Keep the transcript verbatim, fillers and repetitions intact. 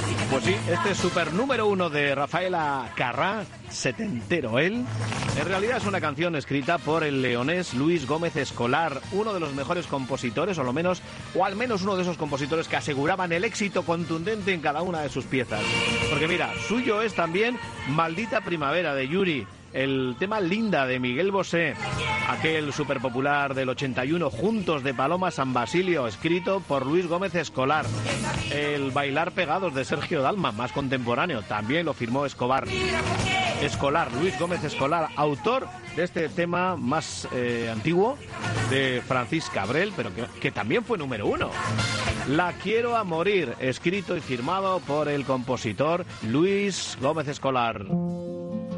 Pues sí, este super número uno de Rafaela Carrà, setentero él, en realidad es una canción escrita por el leonés Luis Gómez Escolar, uno de los mejores compositores, o lo menos, o al menos uno de esos compositores que aseguraban el éxito contundente en cada una de sus piezas. Porque mira, suyo es también Maldita Primavera de Yuri, el tema Linda de Miguel Bosé, aquel súper popular del ochenta y uno, Juntos de Paloma San Basilio, escrito por Luis Gómez Escolar, el Bailar Pegados de Sergio Dalma, más contemporáneo, también lo firmó Escobar. Escolar, Luis Gómez Escolar, autor de este tema más eh, antiguo de Francis Cabrel, pero que, que también fue número uno. La quiero a morir, escrito y firmado por el compositor Luis Gómez Escolar.